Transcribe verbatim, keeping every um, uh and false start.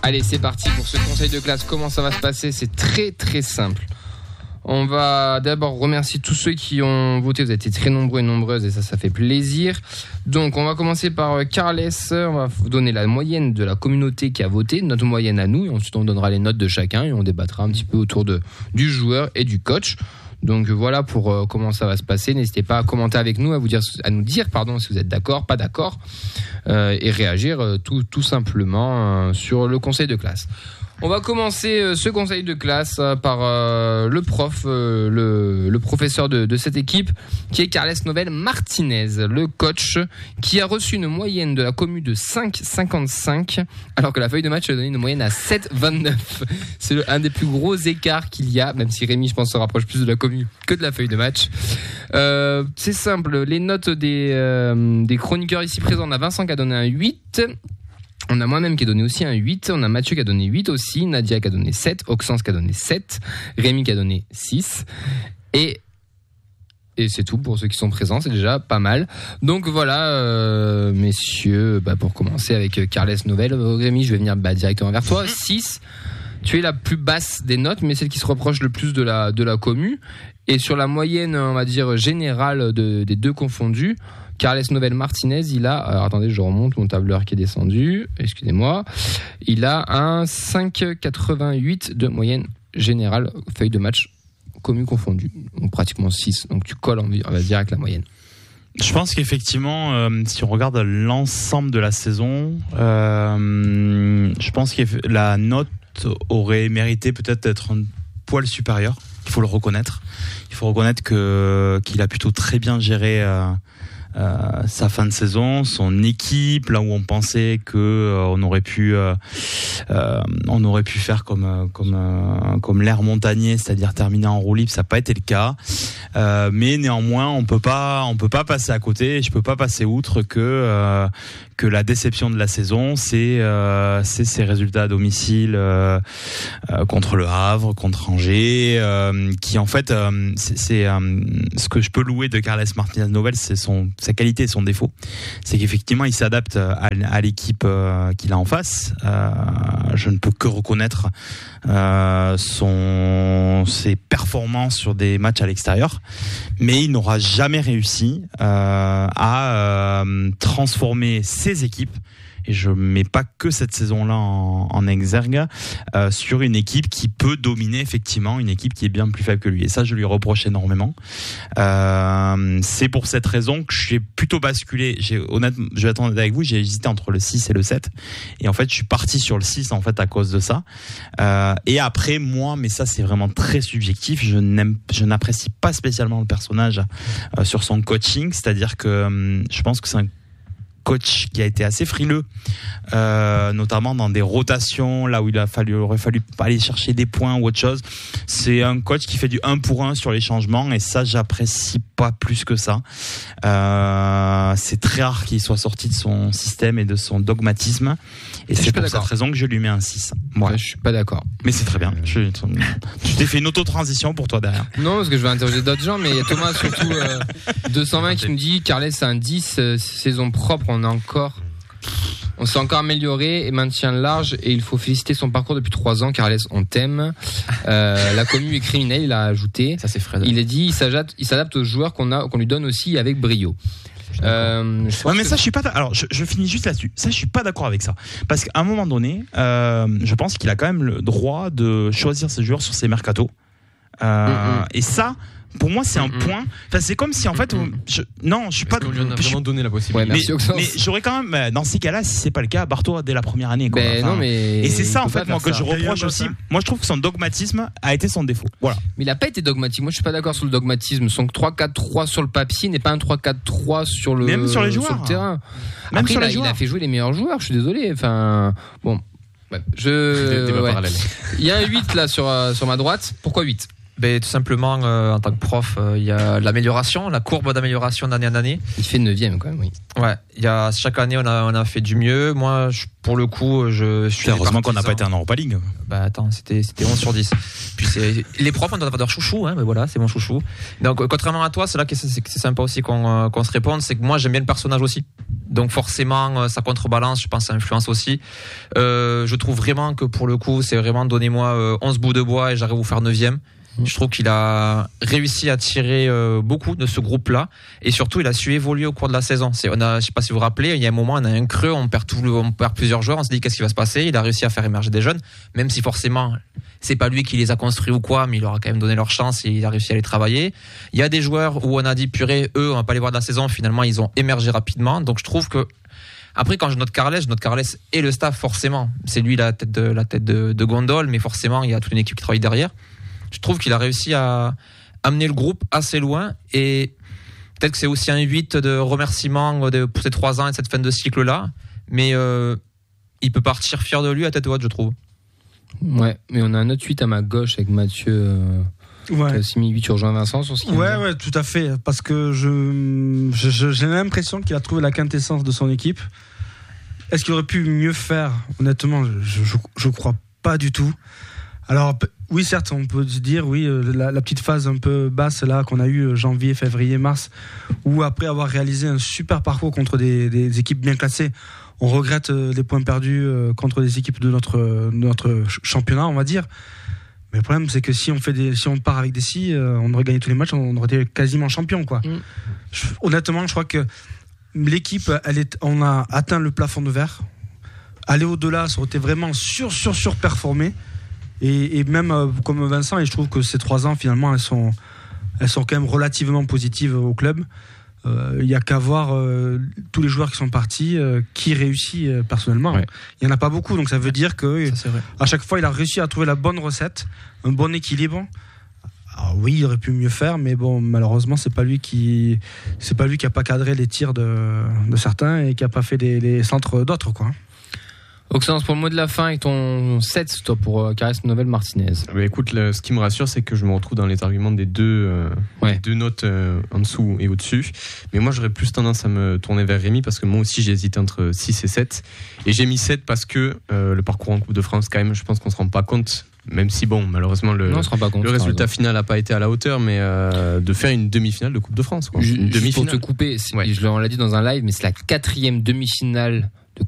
Allez, c'est parti pour ce conseil de classe. Comment ça va se passer ? C'est très très simple. On va d'abord remercier tous ceux qui ont voté. Vous avez été très nombreux et nombreuses et ça, ça fait plaisir. Donc, on va commencer par Carles. On va vous donner la moyenne de la communauté qui a voté, notre moyenne à nous. Et ensuite, on donnera les notes de chacun et on débattra un petit peu autour de, du joueur et du coach. Donc voilà pour euh, comment ça va se passer. N'hésitez pas à commenter avec nous, à vous dire, à nous dire pardon si vous êtes d'accord, pas d'accord, euh, et réagir euh, tout tout simplement euh, sur le conseil de classe. On va commencer euh, ce conseil de classe euh, par euh, le prof, euh, le, le professeur de, de cette équipe, qui est Carles Novel Martinez, le coach, qui a reçu une moyenne de la commu de cinq virgule cinquante-cinq, alors que la feuille de match a donné une moyenne à sept virgule vingt-neuf. C'est le, un des plus gros écarts qu'il y a, même si Rémi, je pense, se rapproche plus de la commu que de la feuille de match. Euh, c'est simple, les notes des, euh, des chroniqueurs ici présents, on a Vincent qui a donné un huit. On a moi-même qui a donné aussi un huit, on a Mathieu qui a donné huit aussi, Nadia qui a donné sept, Oxens qui a donné sept, Rémi qui a donné six, et, et c'est tout pour ceux qui sont présents, c'est déjà pas mal. Donc voilà, euh, messieurs, bah pour commencer avec Carles Novel, Rémi, je vais venir bah, directement vers toi, six, tu es la plus basse des notes, mais celle qui se reproche le plus de la, de la commu, et sur la moyenne, on va dire, générale de, des deux confondus, Carles Novel Martinez, il a, alors attendez, je remonte mon tableur qui est descendu, excusez-moi, il a un cinq virgule quatre-vingt-huit de moyenne générale, feuille de match commu confondue, donc pratiquement six, donc tu colles, on va dire, avec la moyenne. Je pense qu'effectivement, euh, si on regarde l'ensemble de la saison, euh, je pense que la note aurait mérité peut-être d'être un poil supérieur, il faut le reconnaître, il faut reconnaître que, qu'il a plutôt très bien géré euh, Euh, sa fin de saison, son équipe, là où on pensait que euh, on aurait pu, euh, euh, on aurait pu faire comme euh, comme euh, comme l'air montagnier, c'est-à-dire terminer en roue libre, ça n'a pas été le cas. Euh, mais néanmoins, on peut pas, on peut pas passer à côté. Je peux pas passer outre que euh, que la déception de la saison, c'est euh, c'est ces résultats à domicile euh, euh, contre le Havre, contre Angers, euh, qui en fait, euh, c'est, c'est euh, ce que je peux louer de Carles Martinez Novel, c'est son sa qualité et son défaut, c'est qu'effectivement il s'adapte à, à l'équipe euh, qu'il a en face. Euh, je ne peux que reconnaître euh, son ses performances sur des matchs à l'extérieur, mais il n'aura jamais réussi euh, à euh, transformer ses équipes. Et je mets pas que cette saison-là en, en exergue euh, sur une équipe qui peut dominer effectivement une équipe qui est bien plus faible que lui. Et ça, je lui reproche énormément. Euh, c'est pour cette raison que j'ai plutôt basculé. J'ai honnêtement, je vais être honnête avec vous, j'ai hésité entre le six et le sept. Et en fait, je suis parti sur le six en fait à cause de ça. Euh, et après, moi, mais ça c'est vraiment très subjectif. Je n'aime, je n'apprécie pas spécialement le personnage euh, sur son coaching. C'est-à-dire que euh, je pense que c'est un coach qui a été assez frileux, euh, notamment dans des rotations, là où il a fallu, aurait fallu aller chercher des points ou autre chose. C'est un coach qui fait du un pour un sur les changements, et ça, j'apprécie pas plus que ça. Euh, c'est très rare qu'il soit sorti de son système et de son dogmatisme, et je c'est pour cette raison que je lui mets un six. Ouais, je suis pas d'accord. Mais c'est très bien. Je, tu t'es fait une auto-transition pour toi derrière. Non, parce que je vais interroger d'autres gens, mais il y a Thomas surtout euh, deux cent vingt qui me dit Carles c'est un dix, euh, saison propre, on a encore, on s'est encore amélioré et maintient large, et il faut féliciter son parcours depuis trois ans. Carles, on t'aime. Euh, la commune est criminelle, il a ajouté. Ça c'est Fred. Il a dit, il s'adapte, il s'adapte aux joueurs qu'on a, qu'on lui donne aussi avec brio. Euh, ouais, mais ça, je suis pas. Alors, je, je finis juste là-dessus. Ça, je suis pas d'accord avec ça, parce qu'à un moment donné, euh, je pense qu'il a quand même le droit de choisir ses joueurs sur ses mercatos. Euh, mm-hmm. Et ça, pour moi, c'est un mm-hmm. point. Enfin, c'est comme si en fait, mm-hmm. je, non, je suis pas. On lui en a vraiment donné la possibilité. Ouais, mais, mais j'aurais quand même, dans ces cas-là, si c'est pas le cas, barre-toi dès la première année. Quoi. Ben, enfin, non, mais et c'est ça en fait, moi, que ça. je reproche aussi. Moi, je trouve que son dogmatisme a été son défaut. Voilà. Mais il a pas été dogmatique. Moi, je suis pas d'accord sur le dogmatisme. Son trois quatre trois sur le papier n'est pas un trois quatre trois sur le. Même sur les joueurs. Sur le terrain. Même Après, sur il, les a, joueurs. il a fait jouer les meilleurs joueurs. Je suis désolé. Enfin, bon. Ouais. Je. Des, des ouais. parallèles. Il y a un huit là sur euh, sur ma droite. Pourquoi huit? Ben, tout simplement, euh, en tant que prof, il euh, y a l'amélioration, la courbe d'amélioration d'année en année. Il fait neuvième quand même, oui. Ouais, y a, chaque année, on a, on a fait du mieux. Moi, je, pour le coup, je suis. C'est heureusement qu'on n'a pas été en Europa League. Bah attends, c'était, c'était onze sur dix. Puis c'est, les profs, on doit avoir leur chouchou, hein, mais voilà, c'est mon chouchou. Donc, contrairement à toi, c'est là que c'est, c'est, c'est sympa aussi qu'on, qu'on se réponde, c'est que moi, j'aime bien le personnage aussi. Donc, forcément, ça contrebalance, je pense, ça influence aussi. Euh, je trouve vraiment que pour le coup, c'est vraiment donnez-moi euh, onze bouts de bois et j'arrive à vous faire neuvième. Je trouve qu'il a réussi à tirer euh, beaucoup de ce groupe-là et surtout il a su évoluer au cours de la saison. C'est, on a, je sais pas si vous vous rappelez, il y a un moment on a un creux, on perd tout, le, on perd plusieurs joueurs, on se dit qu'est-ce qui va se passer. Il a réussi à faire émerger des jeunes, même si forcément c'est pas lui qui les a construits ou quoi, mais il leur a quand même donné leur chance et il a réussi à les travailler. Il y a des joueurs où on a dit purée, eux on va pas les voir de la saison, finalement ils ont émergé rapidement. Donc je trouve que après, quand je note Carles, je note Carles et le staff forcément. C'est lui la tête de la tête de, de gondole, mais forcément il y a toute une équipe qui travaille derrière. Je trouve qu'il a réussi à amener le groupe assez loin et peut-être que c'est aussi un huit de remerciement de, pour ces trois ans et cette fin de cycle-là, mais euh, il peut partir fier de lui à tête haute, je trouve. Ouais, mais on a un autre huit à ma gauche avec Mathieu. Euh, ouais. Qui a aussi mis huit, tu rejoins Vincent sur ce qu'il Ouais, ouais, tout à fait, parce que je, je, j'ai l'impression qu'il a trouvé la quintessence de son équipe. Est-ce qu'il aurait pu mieux faire ? Honnêtement, je, je, je crois pas du tout. Alors, oui, certes, on peut se dire, oui, la, la petite phase un peu basse là qu'on a eu janvier, février, mars, où après avoir réalisé un super parcours contre des, des équipes bien classées, on regrette les points perdus contre des équipes de notre, de notre championnat, on va dire. Mais le problème, c'est que si on fait des, si on part avec des si, on aurait gagné tous les matchs, on aurait été quasiment champion, quoi. Mmh. Je, honnêtement, je crois que l'équipe, elle est, on a atteint le plafond de verre. Aller au-delà, ça aurait été vraiment sur, sur, surperformé. Et, et même euh, comme Vincent, et je trouve que ces trois ans finalement elles sont, elles sont quand même relativement positives au club. Il euh, n'y a qu'à voir euh, tous les joueurs qui sont partis, euh, qui réussit euh, personnellement. Il ouais. n'y en a pas beaucoup, donc ça veut dire que ça, à chaque fois il a réussi à trouver la bonne recette, un bon équilibre. Alors oui, il aurait pu mieux faire, mais bon, malheureusement c'est pas lui qui, c'est pas lui qui a pas cadré les tirs de, de certains et qui a pas fait les, les centres d'autres, quoi. Oxens, pour le mot de la fin et ton sept, toi, pour euh, Carles Novel Martinez. Bah, écoute, le, ce qui me rassure, c'est que je me retrouve dans les arguments des deux, euh, ouais. des deux notes euh, en dessous et au-dessus. Mais moi, j'aurais plus tendance à me tourner vers Rémi parce que moi aussi, j'ai hésité entre six et sept. Et j'ai mis sept parce que euh, le parcours en Coupe de France, quand même, je pense qu'on ne se rend pas compte. Même si, bon, malheureusement, le, non, compte, le résultat final n'a pas été à la hauteur, mais euh, de faire une demi-finale de Coupe de France. Quoi. Je, une demi-finale. Pour te couper, ouais. je, on l'a dit dans un live, mais c'est la quatrième demi-finale de